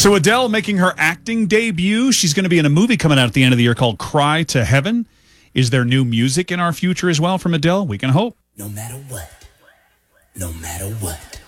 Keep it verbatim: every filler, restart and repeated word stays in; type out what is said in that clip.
So Adele making her acting debut. She's going to be in a movie coming out at the end of the year called Cry to Heaven. Is there new music in our future as well from Adele? We can hope. No matter what. No matter what.